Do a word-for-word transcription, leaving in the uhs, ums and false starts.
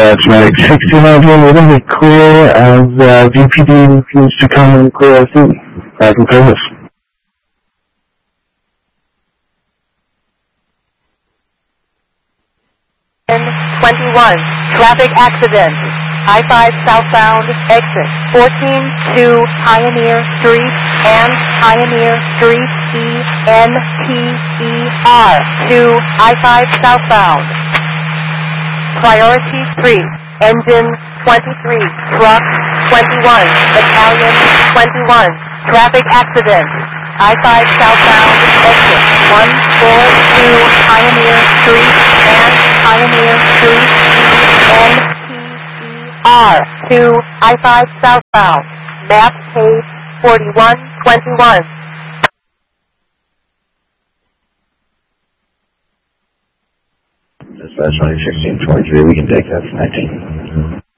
it's Medic sixteen nineteen, we're going to be clear as uh, V P D needs to come and clear us in. Back in service. twenty-one, traffic accident. I five southbound exit fourteen to Pioneer Street and Pioneer Street E N T E R to I five southbound. Priority three, engine twenty-three, truck twenty-one, battalion twenty-one, traffic accident. I five southbound exit one four two Pioneer Street and Pioneer Street E N T E R to I five southbound. Map page forty-one twenty-one. Dispatch sixteen twenty-three, we can take that for nineteen.